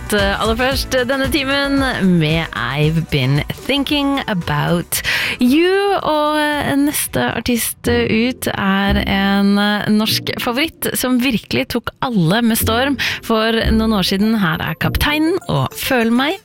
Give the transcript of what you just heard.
ut aller først denne timen med I've Been Thinking About You, og neste artist ut en norsk favoritt som virkelig tok alle med storm for noen år siden. Her Kapteinen og Føl meg